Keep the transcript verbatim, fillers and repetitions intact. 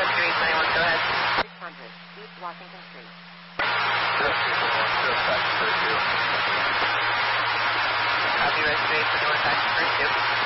three twenty-one, go ahead. six hundred, East Washington Street. Copy, reservation, North Washington Street, two.